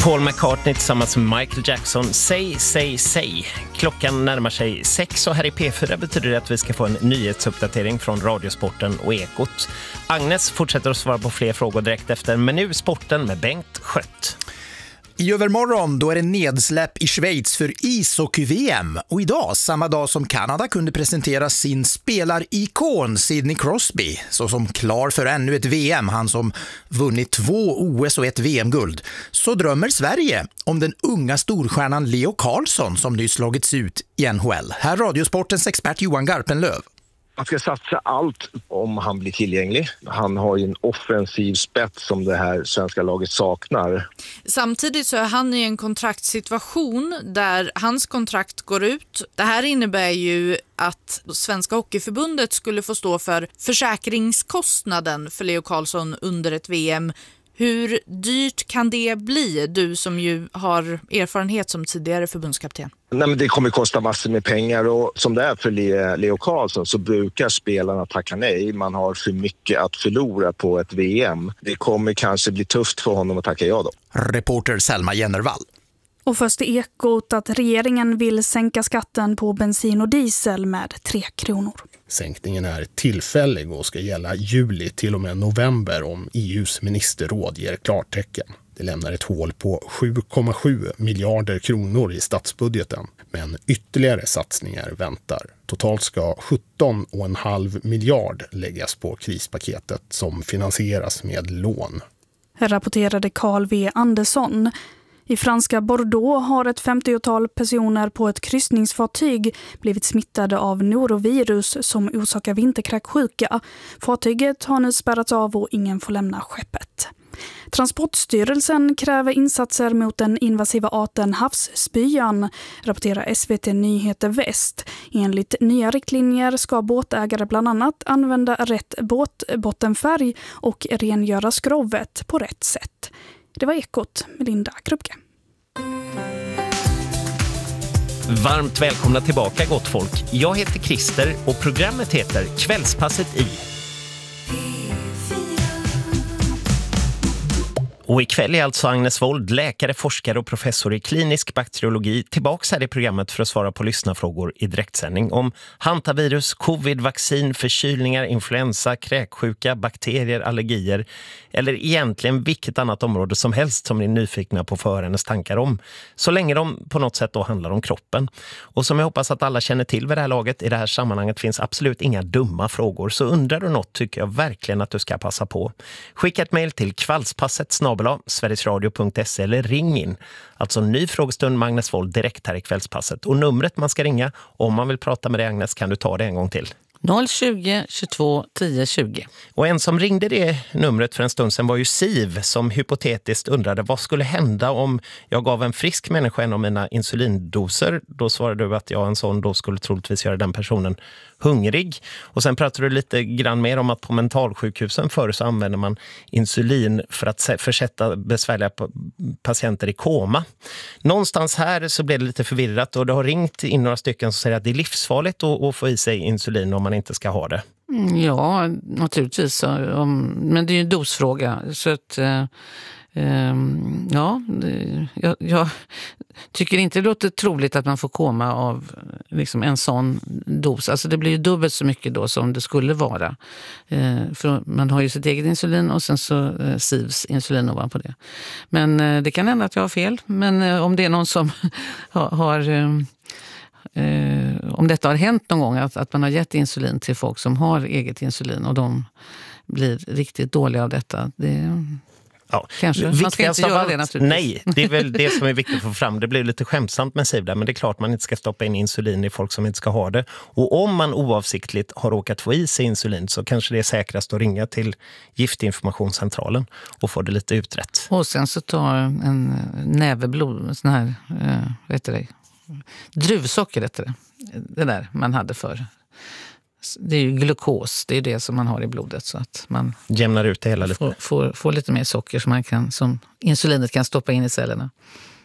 Paul McCartney tillsammans med Michael Jackson. Säg. Klockan närmar sig 6 och här i P4 betyder det att vi ska få en nyhetsuppdatering från Radiosporten och Ekot. Agnes fortsätter att svara på fler frågor direkt efter, men nu sporten med Bengt Skött. I övermorgon då är det nedsläpp i Schweiz för ishockey-VM. Och idag, samma dag som Kanada kunde presentera sin spelarikon Sidney Crosby såsom klar för ännu ett VM, han som vunnit 2 OS och 1 VM-guld, så drömmer Sverige om den unga storstjärnan Leo Carlsson som nyss slagits ut i NHL. Här Radiosportens expert Johan Garpenlöv. Man ska satsa allt om han blir tillgänglig. Han har ju en offensiv spets som det här svenska laget saknar. Samtidigt så är han i en kontraktssituation där hans kontrakt går ut. Det här innebär ju att Svenska Hockeyförbundet skulle få stå för försäkringskostnaden för Leo Carlsson under ett VM. Hur dyrt kan det bli, du som ju har erfarenhet som tidigare förbundskapten? Nej, men det kommer kosta massor med pengar och som det är för Leo Carlsson så brukar spelarna tacka nej. Man har för mycket att förlora på ett VM. Det kommer kanske bli tufft för honom att tacka ja då. Reporter Selma Jennervall. Och först är Ekot att regeringen vill sänka skatten på bensin och diesel med 3 kronor. Sänkningen är tillfällig och ska gälla juli till och med november om EUs ministerråd ger klartecken. Det lämnar ett hål på 7,7 miljarder kronor i statsbudgeten. Men ytterligare satsningar väntar. Totalt ska 17,5 miljard läggas på krispaketet som finansieras med lån. Rapporterade Carl V. Andersson. I franska Bordeaux har ett 50-tal personer på ett kryssningsfartyg blivit smittade av norovirus som orsakar vinterkräksjuka. Fartyget har nu spärrats av och ingen får lämna skeppet. Transportstyrelsen kräver insatser mot den invasiva arten havsspyan, rapporterar SVT Nyheter Väst. Enligt nya riktlinjer ska båtägare bland annat använda rätt båtbottenfärg och rengöra skrovet på rätt sätt. Det var Ekot med Linda Krupke. Varmt välkomna tillbaka gott folk. Jag heter Christer och programmet heter Kvällspasset i. Och ikväll är alltså Agnes Wold, läkare, forskare och professor i klinisk bakteriologi, tillbaka här i programmet för att svara på lyssnarfrågor i direktsändning om hantavirus, covid, vaccin, förkylningar, influensa, kräksjuka, bakterier, allergier eller egentligen vilket annat område som helst som ni är nyfikna på för hennes tankar om. Så länge de på något sätt då handlar om kroppen. Och som jag hoppas att alla känner till vid det här laget, i det här sammanhanget finns absolut inga dumma frågor. Så undrar du något tycker jag verkligen att du ska passa på. Skicka ett mejl till kvällspasset@sverigesradio.se eller ring in. Alltså ny frågestund med Agnes Wold direkt här i Kvällspasset. Och numret man ska ringa om man vill prata med dig Agnes kan du ta det en gång till. 020 22 10 20. Och en som ringde det numret för en stund sedan var ju Siv som hypotetiskt undrade vad skulle hända om jag gav en frisk människa en av mina insulindoser. Då svarade du att en sån dos skulle troligtvis göra den personen hungrig. Och sen pratade du lite grann mer om att på mentalsjukhusen förr så använder man insulin för att försätta besvärliga patienter i koma. Någonstans här så blev det lite förvirrat och det har ringt in några stycken som säger att det är livsfarligt att få i sig insulin om man inte ska ha det. Ja, naturligtvis. Men det är ju en dosfråga. Så att, jag tycker inte det låter troligt att man får komma av liksom en sån dos. Alltså det blir ju dubbelt så mycket då som det skulle vara. För man har ju sitt eget insulin och sen så SIVs insulin ovanpå det. Men det kan hända att jag har fel. Men om det är någon som om detta har hänt någon gång att man har gett insulin till folk som har eget insulin och de blir riktigt dåliga av detta. Kanske. Man ska inte göra det naturligtvis. Nej, det är väl det som är viktigt att få fram. Det blir lite skämsamt med Siv där, men det är klart man inte ska stoppa in insulin i folk som inte ska ha det. Och om man oavsiktligt har råkat få i sig insulin så kanske det är säkrast att ringa till giftinformationscentralen och få det lite utrett. Och sen så tar en näve blod, sån här, druvsocker heter det. Det där man hade förr. Det är ju glukos, det är det som man har i blodet så att man jämnar ut det hela lite. Får lite mer socker som insulinet kan stoppa in i cellerna.